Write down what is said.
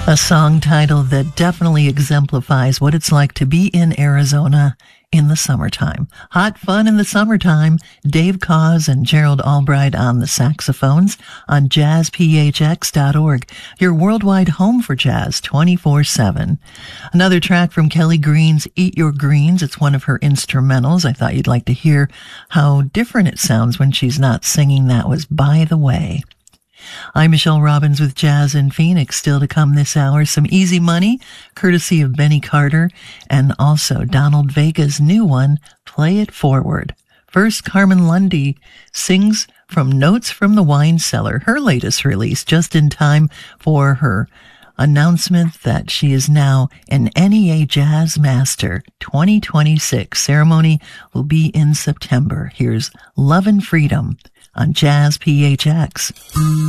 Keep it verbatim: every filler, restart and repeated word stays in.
A song title that definitely exemplifies what it's like to be in Arizona in the summertime. Hot fun in the summertime. Dave Cause and Gerald Albright on the saxophones on jazz p h x dot org, your worldwide home for jazz twenty-four seven. Another track from Kelly Green's Eat Your Greens. It's one of her instrumentals. I thought you'd like to hear how different it sounds when she's not singing. That was By the Way. I'm Michelle Robbins with Jazz in Phoenix. Still to come this hour, some Easy Money, courtesy of Benny Carter, and also Donald Vega's new one, Play It Forward. First, Carmen Lundy sings from Notes from the Wine Cellar, her latest release, just in time for her announcement that she is now an N E A Jazz Master twenty twenty-six. Ceremony will be in September. Here's Love and Freedom on Jazz P H X.